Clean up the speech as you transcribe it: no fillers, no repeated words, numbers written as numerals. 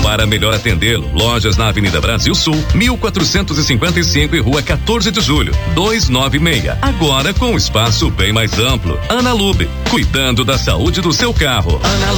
Para melhor atendê-lo, lojas na Avenida Brasil Sul, 1455 e Rua 14 de Julho, 296. Agora com um espaço bem mais amplo. Ana Lube, cuidando da saúde do seu carro. Ana